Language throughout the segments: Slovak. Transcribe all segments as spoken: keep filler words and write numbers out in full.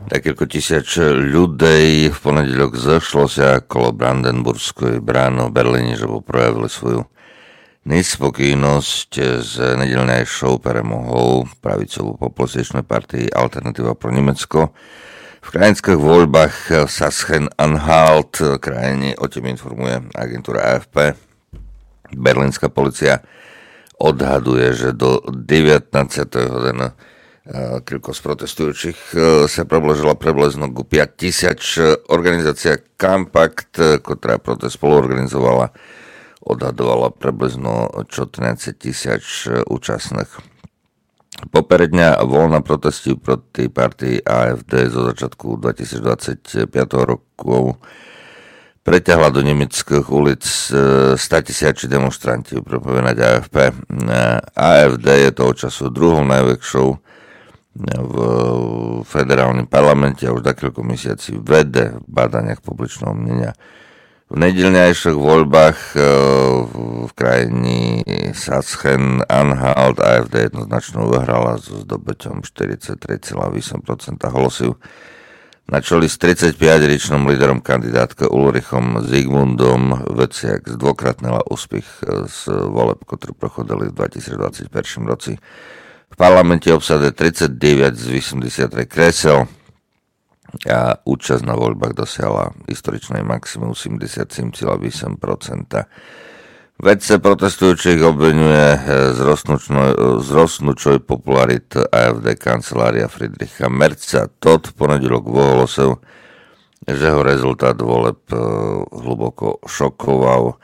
Niekoľko tisíc ľudí v ponedeľok zašlo sa okolo Brandenburskej brány v Berlíne, že projavili svoju nespokojnosť z nedeľnej show premohol pravicovú populističnú partii Alternatíva pro Nemecko. V krajinských voľbách v Sachsen-Anhalt krajine, o tým informuje agentúra á ef pé. Berlínska policia odhaduje, že do devätnásťej hodiny koľko z protestujúcich sa približila približno ku päť tisíc. Organizácia Compact, ktorá protest spoluorganizovala, odhadovala približno štrnásť tisíc účastných. Poperedňa voľna protesty proti partii á ef dé zo začiatku dvetisícdvadsaťpäť roku preťahla do nemeckých ulic stotisíc demonštranti, propovedať á ef pé. á ef dé je toho času druhou najväčšou v federálnym parlamente a už niekoľko mesiaci vede v badaniach publičného mnenia. V nedeľnejších voľbách v krajine Sachsen-Anhalt á ef dé jednoznačne vyhrala so zdobyťom štyridsaťtri celá osem percenta hlasov. Na čeli s tridsaťpäťročným líderom kandidátka Ulrichom Zigmundom Veciak zdvokratnila úspech z voleb, ktoré prochodili v dvetisícdvadsaťjeden roci. V parlamente obsade tridsaťdeväť z osemdesiattri kresel a účasť na voľbách dosiahla historičné maximum osemdesiatsedem celá osem percenta. Vedce protestujúcich obviňuje z rostnúčoj popularity á ef dé kancelária Friedricha Merza. Tot v ponedeľok ohlásil, že ho rezultát voleb hlboko šokoval.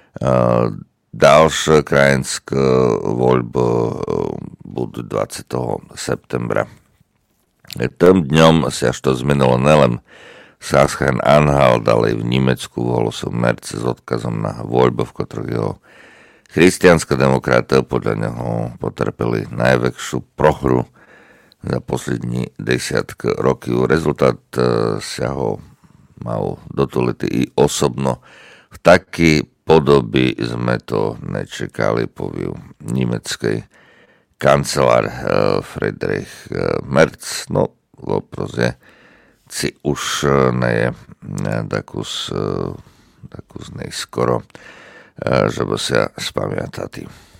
Ďalšie krajinské voľby budú dvadsiateho septembra. Tým dňom sa až to zmenilo nelen Sachsen-Anhalt, ale v Nemecku ohlásil Merz s odkazom na voľby, v ktorých jeho kresťanské demokraty podľa neho potrpeli najväčšiu prohru za poslední desiatky rokov. Rezultát sa ho mal dotoliť i osobno. V takej podoby sme to nečekali, povie nemecký kancelár Friedrich Merz. No, voproze si už nie je takus, takus nejskoro, že by sa spamiatali.